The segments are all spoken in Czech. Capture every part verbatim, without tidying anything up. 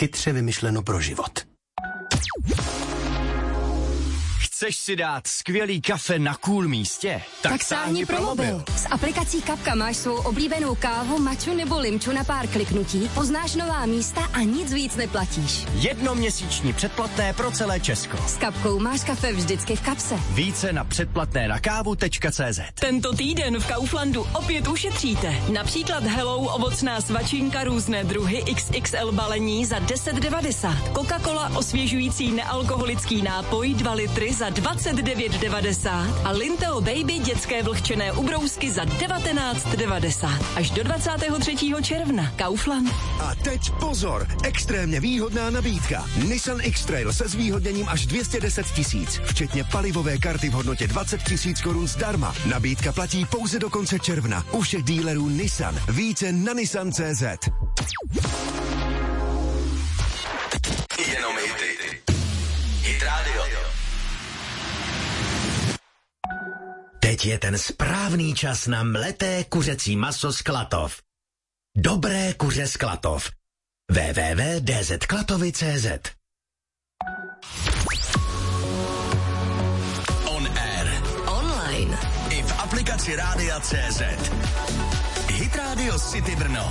Chytře vymyšleno pro život. Chceš si dát skvělý kafe na cool místě? Tak, tak sáhni pro mobil. S aplikací Kapka máš svou oblíbenou kávu, maču nebo limču na pár kliknutí, poznáš nová místa a nic víc neplatíš. Jednoměsíční předplatné pro celé Česko. S Kapkou máš kafe vždycky v kapse. Více na předplatné na kávu tečka cé zet. Tento týden v Kauflandu opět ušetříte. Například Hello ovocná svačinka různé druhy iks iks el balení za deset devadesát. Coca-Cola osvěžující nealkoholický nápoj dva litry za dvacet devět devadesát a Linteo Baby dětské vlhčené ubrousky za devatenáct devadesát. Až do dvacátého třetího června. Kaufland. A teď pozor, extrémně výhodná nabídka. Nissan X-Trail se zvýhodněním až dvě stě deset tisíc, včetně palivové karty v hodnotě dvacet tisíc korun zdarma. Nabídka platí pouze do konce června. U všech dílerů Nissan. Více na nissan tečka cé zet. Jenom hity. Hit Radio. Teď je ten správný čas na mleté kuřecí maso z Klatov. Dobré kuře z Klatov. w w w tečka d z klatovy tečka cé zet. On air. Online. I v aplikaci Rádia tečka cé zet. Hit Radio City Brno.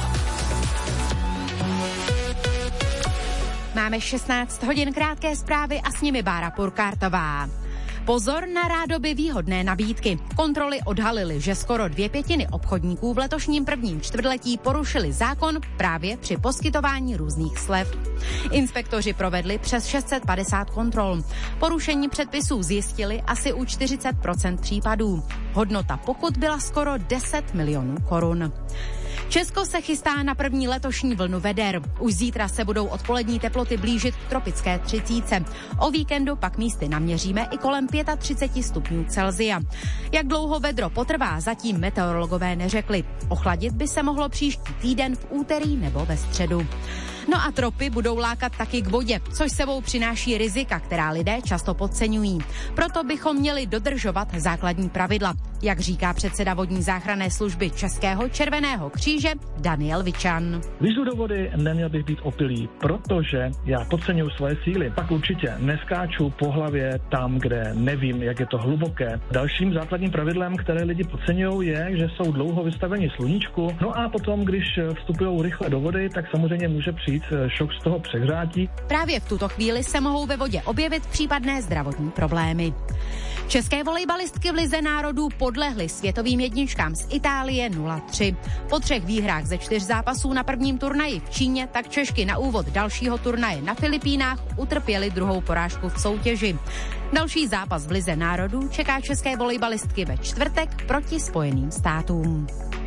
Máme šestnáct hodin, krátké zprávy a s nimi Bára Purkártová. Pozor na rádoby výhodné nabídky. Kontroly odhalily, že skoro dvě pětiny obchodníků v letošním prvním čtvrtletí porušili zákon právě při poskytování různých slev. Inspektoři provedli přes šest set padesát kontrol. Porušení předpisů zjistili asi u čtyřicet procent případů. Hodnota pokut byla skoro deset milionů korun. Česko se chystá na první letošní vlnu veder. Už zítra se budou odpolední teploty blížit k tropické třicítce. O víkendu pak místy naměříme i kolem třicet pět stupňů Celsia. Jak dlouho vedro potrvá, zatím meteorologové neřekli. Ochladit by se mohlo příští týden v úterý nebo ve středu. No a tropy budou lákat taky k vodě, což sebou přináší rizika, která lidé často podceňují. Proto bychom měli dodržovat základní pravidla, jak říká předseda vodní záchranné služby Českého červeného kříže Daniel Vičan. Když jdu do vody, neměl bych být opilý, protože já podceňuji svoje síly. Pak určitě neskáču po hlavě tam, kde nevím, jak je to hluboké. Dalším základním pravidlem, které lidi podceňují, je, že jsou dlouho vystaveni sluníčku. No a potom, když vstupují rychle do vody, tak samozřejmě může přijít šok z toho přehřátí. Právě v tuto chvíli se mohou ve vodě objevit případné zdravotní problémy. České volejbalistky v lize národů podlehly světovým jedničkám z Itálie nula tři. Po třech výhrách ze čtyř zápasů na prvním turnaji v Číně tak Češky na úvod dalšího turnaje na Filipínách utrpěly druhou porážku v soutěži. Další zápas v lize národů čeká české volejbalistky ve čtvrtek proti Spojeným státům.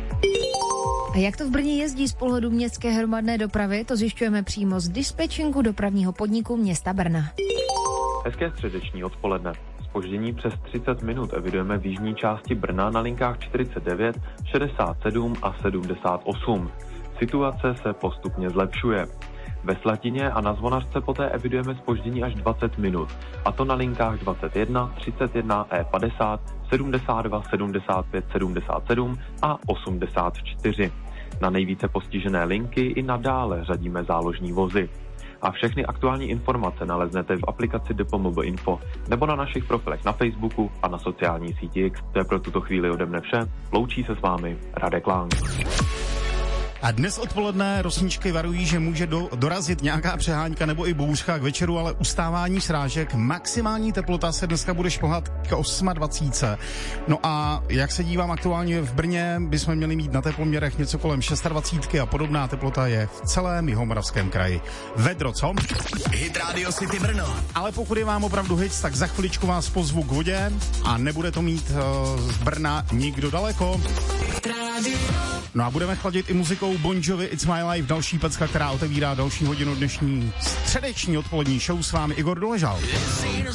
A jak to v Brně jezdí z pohledu městské hromadné dopravy, to zjišťujeme přímo z dispečinku dopravního podniku města Brna. Hezké středeční odpoledne. Zpoždění přes třicet minut evidujeme v jižní části Brna na linkách čtyřicet devět, šedesát sedm a sedmdesát osm. Situace se postupně zlepšuje. Ve Slatině a na Zvonařce poté evidujeme zpoždění až dvacet minut, a to na linkách dvacet jedna, třicet jedna, E padesát, sedmdesát dva, sedmdesát pět, sedmdesát sedm a osmdesát čtyři. Na nejvíce postižené linky i nadále řadíme záložní vozy. A všechny aktuální informace naleznete v aplikaci Depomobo Info nebo na našich profilech na Facebooku a na sociální síti X. To je pro tuto chvíli ode mne vše. Loučí se s vámi Radek Lang. A dnes odpoledne rosničky varují, že může do, dorazit nějaká přehánka nebo i bouřka k večeru, ale ustávání srážek. Maximální teplota se dneska bude šplhat k dvacet osm. No a jak se dívám aktuálně v Brně, bychom měli mít na teploměrech něco kolem dvacet šest a podobná teplota je v celém Jihomoravském kraji. Vedro, co? Hit Radio City Brno. Ale pokud je vám opravdu hit, tak za chviličku vás pozvu k vodě a nebude to mít uh, z Brna nikdo daleko. No a budeme chladit i muzikou Bon Jovi It's My Life, další pecka, která otevírá další hodinu dnešní středeční odpolední show. S vámi Igor Doležal.